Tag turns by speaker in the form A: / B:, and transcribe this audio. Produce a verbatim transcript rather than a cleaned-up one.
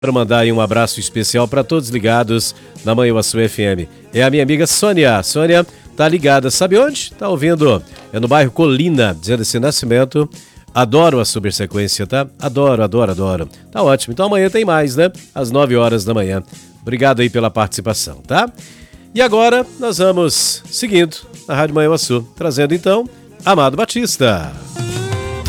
A: Quero mandar aí um abraço especial para todos ligados na Manhuaçu F M. É a minha amiga Sônia. Sônia tá ligada, sabe onde? Tá ouvindo? É no bairro Colina, dizendo esse Nascimento. Adoro a Supersequência, tá? Adoro, adoro, adoro. Tá ótimo. Então amanhã tem mais, né? Às nove horas da manhã. Obrigado aí pela participação, tá? E agora nós vamos seguindo na Rádio Manhuaçu, trazendo então Amado Batista.